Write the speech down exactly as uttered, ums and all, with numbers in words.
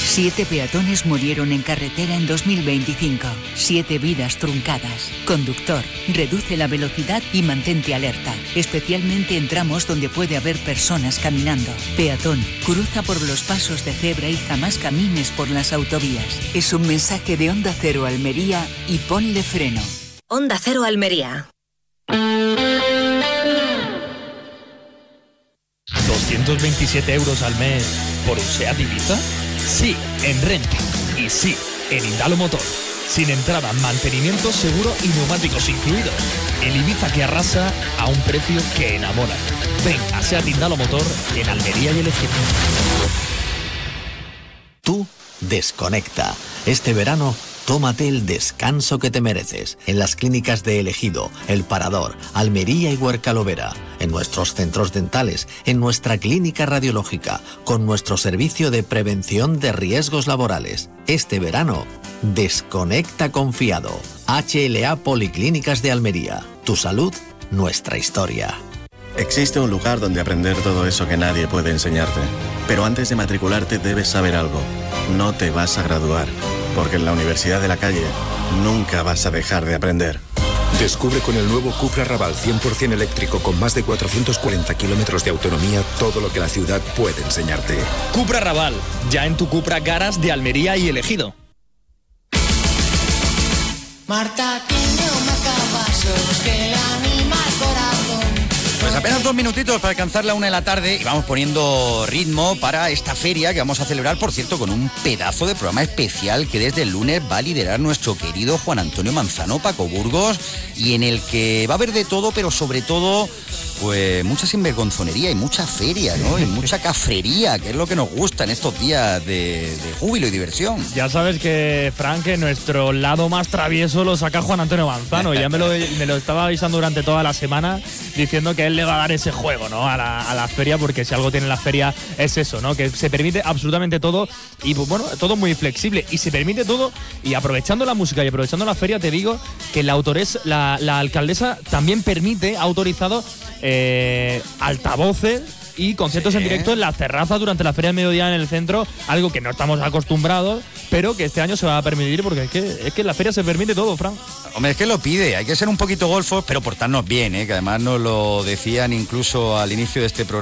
Siete peatones murieron en carretera en dos mil veinticinco. Siete vidas truncadas. Conductor, reduce la velocidad y mantente alerta, especialmente en tramos donde puede haber personas caminando. Peatón, cruza por los pasos de cebra y jamás camines por las autovías. Es un mensaje de Onda Cero Almería y ponle freno. Onda Cero Almería. ¿doscientos veintisiete euros al mes por un SEAT Ibiza? Sí, en renta. Y sí, en Indalo Motor. Sin entrada, mantenimiento, seguro y neumáticos incluidos. El Ibiza que arrasa a un precio que enamora. Ven a SEAT Indalo Motor en Almería y El Ejido. Tú desconecta. Este verano, tómate el descanso que te mereces en las clínicas de El Ejido, El Parador, Almería y Huercalovera, en nuestros centros dentales, en nuestra clínica radiológica, con nuestro servicio de prevención de riesgos laborales. Este verano, desconecta confiado. H L A Policlínicas de Almería. Tu salud, nuestra historia. Existe un lugar donde aprender todo eso que nadie puede enseñarte. Pero antes de matricularte debes saber algo. No te vas a graduar, porque en la Universidad de la Calle nunca vas a dejar de aprender. Descubre con el nuevo Cupra Raval cien por ciento eléctrico con más de cuatrocientos cuarenta kilómetros de autonomía todo lo que la ciudad puede enseñarte. Cupra Raval, ya en tu Cupra Garas de Almería y El Ejido. Marta tiene un marcapasos que anima el corazón. Pues apenas dos minutitos para alcanzar la una de la tarde y vamos poniendo ritmo para esta feria que vamos a celebrar, por cierto, con un pedazo de programa especial que desde el lunes va a liderar nuestro querido Juan Antonio Manzano, Paco Burgos, y en el que va a haber de todo, pero sobre todo, pues mucha sinvergonzonería y mucha feria, ¿no? Y mucha cafrería, que es lo que nos gusta en estos días de, de júbilo y diversión. Ya sabes que, Frank, que nuestro lado más travieso lo saca Juan Antonio Manzano. Ya me lo, me lo estaba avisando durante toda la semana, diciendo que él le va a dar ese juego, ¿no? A la, a la feria, porque si algo tiene la feria es eso, ¿no? Que se permite absolutamente todo y, pues, bueno, todo muy flexible y se permite todo. Y aprovechando la música y aprovechando la feria, te digo que la autores, la, la alcaldesa también permite, ha autorizado eh, altavoces y conciertos, sí, en directo en la terraza durante la feria del mediodía en el centro, algo que no estamos acostumbrados, pero que este año se va a permitir, porque es que, es que en la feria se permite todo, Fran. Hombre, es que lo pide, hay que ser un poquito golfos, pero portarnos bien, ¿eh? Que además nos lo decían incluso al inicio de este programa.